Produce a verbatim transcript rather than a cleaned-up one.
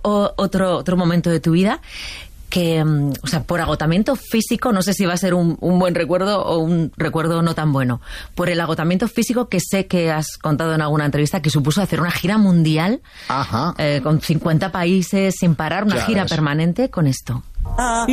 o, otro, otro momento de tu vida que, o sea, por agotamiento físico, no sé si va a ser un, un buen recuerdo o un recuerdo no tan bueno, por el agotamiento físico que sé que has contado en alguna entrevista que supuso hacer una gira mundial Ajá. Eh, con cincuenta países sin parar, una Ya gira ves. permanente con esto.